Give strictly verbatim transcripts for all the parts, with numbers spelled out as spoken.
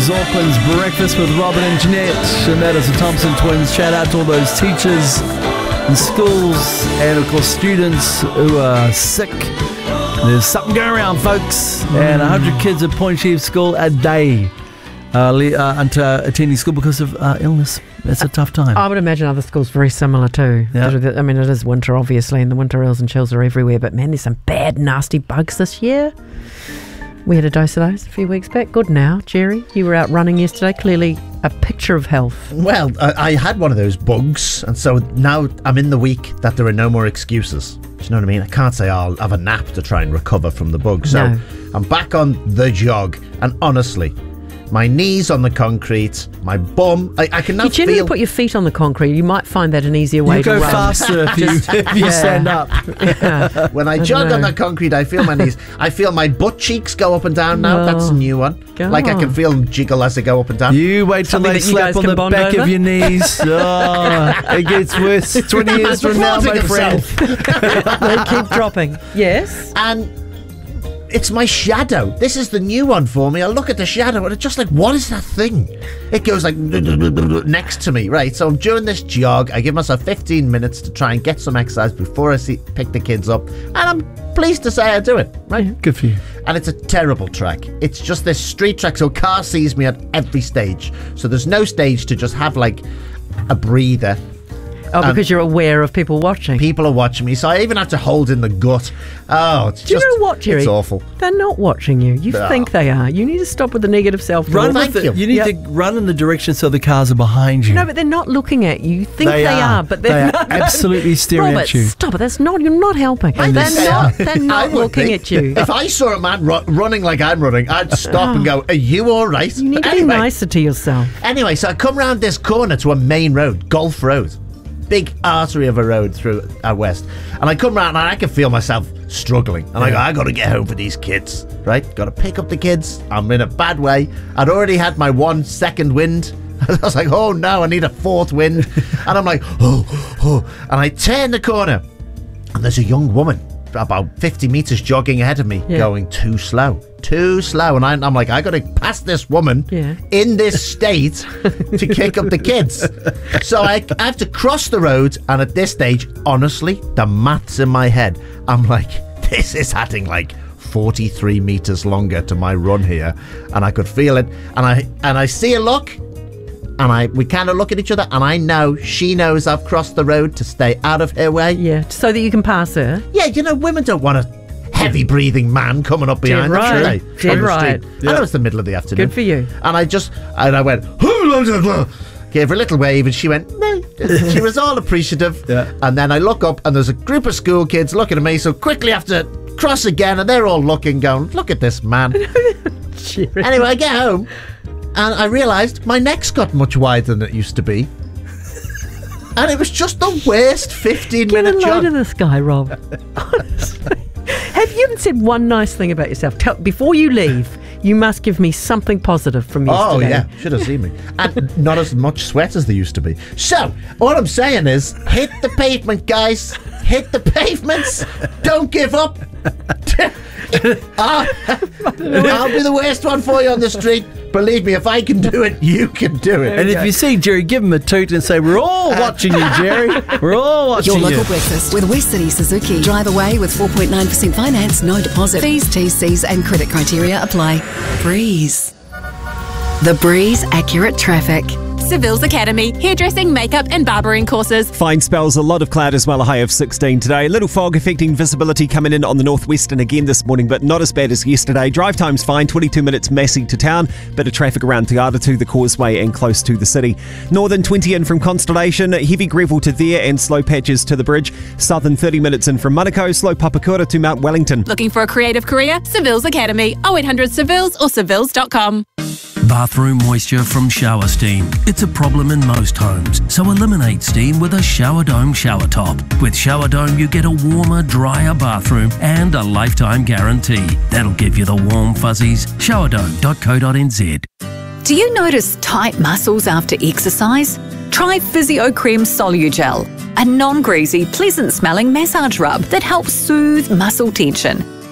is Auckland's Breakfast with Robin and Jeanette, and that is the Thompson twins. Shout out to all those teachers and schools and, of course, students who are sick. There's something going around, folks. And one hundred kids at Point Chief School a day uh, le- uh, unto, uh, attending school because of uh, illness. It's a tough time. I would imagine other schools very similar too. Yep. I mean, it is winter, obviously, and the winter ills and chills are everywhere. But man, there's some bad, nasty bugs this year. We had a dose of those a few weeks back. Good now, Jerry. You were out running yesterday. Clearly a picture of health. Well, I, I had one of those bugs, and so now I'm in the week that there are no more excuses. Do you know what I mean? I can't say I'll have a nap to try and recover from the bug. So No. I'm back on the jog, and honestly, my knees on the concrete, my bum, I, I can now You generally feel... put your feet on the concrete. You might find that an easier way You to go run. faster if you, if you Yeah. stand up. Yeah. When I, I jog don't on know. the concrete, I feel my knees. I feel my butt cheeks go up and down now. Oh, That's a new one. go Like I can on. feel them jiggle as they go up and down. You wait till Something they that you slap guys on can the bond back over? of your knees. Oh, it gets worse. twenty years from now, my Applauding friend. They keep dropping. Yes. And it's my shadow. This is the new one for me. I look at the shadow and it's just like, what is that thing? It goes like next to me, right? So I'm doing this jog. I give myself fifteen minutes to try and get some exercise before I see, pick the kids up. And I'm pleased to say I do it, right? Good for you. And it's a terrible track. It's just this street track, so a car sees me at every stage. So there's no stage to just have like a breather. Oh, because you're aware of people watching. People are watching me, so I even have to hold in the gut. Oh, it's Do you just, know what, Jerry? It's awful. They're not watching you. You No. think they are. You need to stop with the negative self-talk. Run Thank with it. you. You need Yep. to run in the direction so the cars are behind you. No, but they're not looking at you. You think they, are. but they're They not. are absolutely staring Robert, at you. stop it. That's not. You're not helping. I they're think they not. are. They're I not would looking be. at you. If I saw a man ru- running like I'm running, I'd stop and go, "Are you all right?" You need to anyway, be nicer to yourself. Anyway, so I come round this corner to a main road, Golf Road, big artery of a road through out west, and I come round and I can feel myself struggling, and I go, I got to get home for these kids, right? Got to pick up the kids. I'm in a bad way. I'd already had my one second wind. I was like, oh no, I need a fourth wind, and I'm like, oh, oh, and I turn the corner, and there's a young woman about fifty meters jogging ahead of me, Yeah. going too slow, too slow, and I, I'm like, I got to pass this woman Yeah. in this state to kick up the kids. So I, I have to cross the road, and at this stage, honestly, the maths in my head, I'm like, this is adding like forty-three meters longer to my run here, and I could feel it, and I and I see a look, and I we kind of look at each other, and I know she knows I've crossed the road to stay out of her way. Yeah, so that you can pass her. Yeah, you know, women don't want a heavy breathing man coming up behind them, right. do they? Dead On the right. street. I know it's the middle of the afternoon. Good for you. And I just, and I went, gave her a little wave, and she went, no. She was all appreciative. Yeah. And then I look up, and there's a group of school kids looking at me, so quickly have to cross again, and they're all looking, going, look at this man. Jerry. Anyway, I get home, and I realised my neck's got much wider than it used to be. And it was just the worst fifteen Get a minute load jog. of this guy, Rob. Honestly. Have you even said one nice thing about yourself? Tell, before you leave, you must give me something positive from Oh, yesterday. yeah. Should have seen me. And not as much sweat as there used to be. So, all I'm saying is, hit the pavement, guys. Hit the pavements. Don't give up. I'll, I'll be the worst one for you on the street. Believe me, if I can do it, you can do it. And if you see Jerry, give him a toot and say, we're all watching you, Jerry. We're all watching Your you. local breakfast with West City Suzuki. Drive away with four point nine percent finance, no deposit. Fees, T's, C's and credit criteria apply. Breeze. The Breeze Accurate Traffic. Seville's Academy, hairdressing, makeup and barbering courses. Fine spells, a lot of cloud as well, a high of sixteen today. Little fog affecting visibility coming in on the northwestern again this morning, but not as bad as yesterday. Drive time's fine, twenty-two minutes Massey to town. Bit of traffic around Te Aratu, the causeway and close to the city. Northern twenty in from Constellation, heavy gravel to there and slow patches to the bridge. Southern thirty minutes in from Manukau, slow Papakura to Mount Wellington. Looking for a creative career? Seville's Academy, oh eight hundred Sevilles or sevilles dot com. Bathroom moisture from shower steam. It's a problem in most homes, so eliminate steam with a Shower Dome shower top. With Shower Dome, you get a warmer, drier bathroom and a lifetime guarantee. That'll give you the warm fuzzies. shower dome dot co dot n z. Do you notice tight muscles after exercise? Try Physio Creme Solugel, a non-greasy, pleasant-smelling massage rub that helps soothe muscle tension.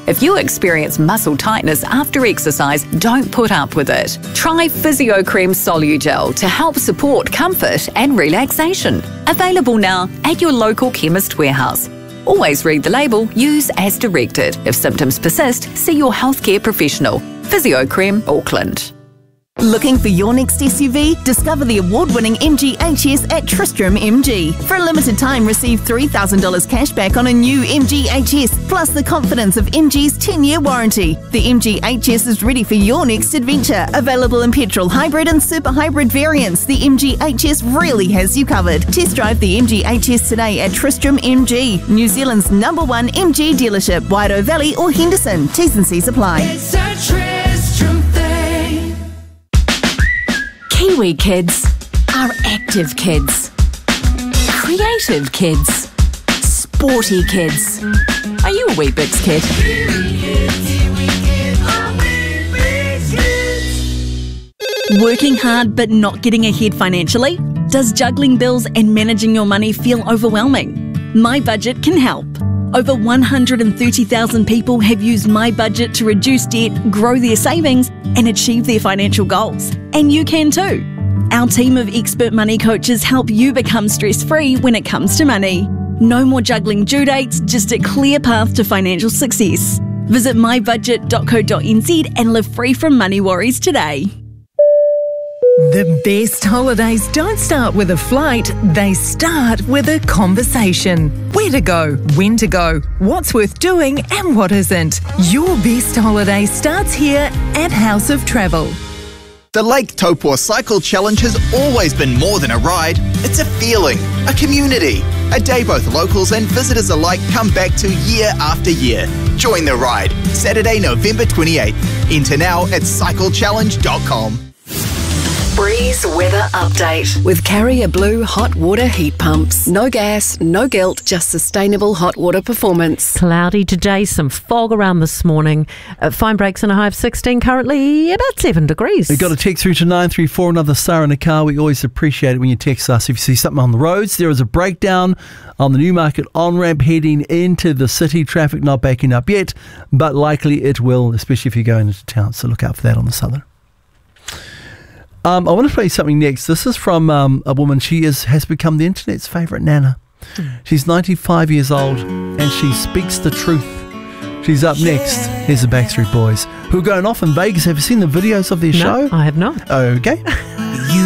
If you experience muscle tightness after exercise, don't put up with it. Try PhysioCreme Solugel to help support comfort and relaxation. Available now at your local chemist warehouse. Always read the label, use as directed. If symptoms persist, see your healthcare professional. PhysioCreme Auckland. Looking for your next S U V? Discover the award-winning M G H S at Tristram M G. For a limited time, receive three thousand dollars cash back on a new M G H S, plus the confidence of M G's ten-year warranty. The M G H S is ready for your next adventure. Available in petrol, hybrid and super hybrid variants, the M G H S really has you covered. Test drive the M G H S today at Tristram M G, New Zealand's number one M G dealership, Wairoa Valley or Henderson. T's and C's apply. It's a Tristram thing. Kiwi kids are active kids, creative kids, sporty kids. Are you a Weet-Bix kid? Working hard but not getting ahead financially? Does juggling bills and managing your money feel overwhelming? My Budget can help. Over one hundred thirty thousand people have used My Budget to reduce debt, grow their savings, and achieve their financial goals. And you can too. Our team of expert money coaches help you become stress-free when it comes to money. No more juggling due dates, just a clear path to financial success. Visit my budget dot co dot n z and live free from money worries today. The best holidays don't start with a flight, they start with a conversation. Where to go, when to go, what's worth doing and what isn't. Your best holiday starts here at House of Travel. The Lake Taupo Cycle Challenge has always been more than a ride. It's a feeling, a community, a day both locals and visitors alike come back to year after year. Join the ride, Saturday, November twenty-eighth. Enter now at cycle challenge dot com. Breeze Weather Update with Carrier Blue Hot Water Heat Pumps. No gas, no guilt, just sustainable hot water performance. Cloudy today, some fog around this morning. Uh, fine breaks and a high of sixteen, currently about seven degrees. We've got a text through to nine three four, another star in a car. We always appreciate it when you text us. If you see something on the roads, there is a breakdown on the Newmarket on-ramp heading into the city. Traffic not backing up yet, but likely it will, especially if you're going into town. So look out for that on the southern. Um, I want to play something next. This is from um, a woman. She is has become the internet's favourite nana. She's ninety-five years old and she speaks the truth. She's up next. Here's the Backstreet Boys, who are going off in Vegas. Have you seen the videos of their no, show? I have not. Okay.